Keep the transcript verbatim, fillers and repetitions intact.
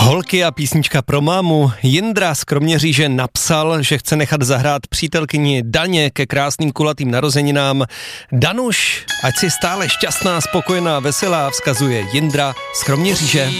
Holky a písnička pro mámu. Jindra z Kroměříže napsal, že chce nechat zahrát přítelkyni Daně ke krásným kulatým narozeninám. Danuš, ať si stále šťastná, spokojená, veselá, vzkazuje Jindra z Kroměříže.